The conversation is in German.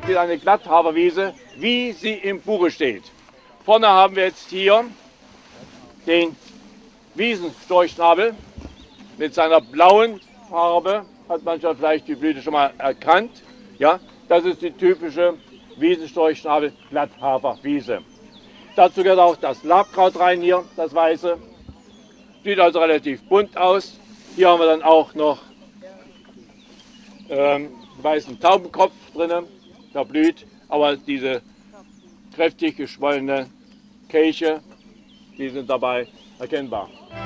wieder eine Glatthaferwiese, wie sie im Buche steht. Vorne haben wir jetzt hier den Wiesenstorchschnabel mit seiner blauen Farbe. Hat mancher vielleicht die Blüte schon mal erkannt. Ja, das ist die typische Wiesenstorchschnabel Glatthaferwiese. Dazu gehört auch das Labkraut rein hier, das weiße. Sieht also relativ bunt aus. Hier haben wir dann auch noch weißen Taubenkopf drin, der blüht, aber diese kräftig geschwollene Kelche, die sind dabei erkennbar.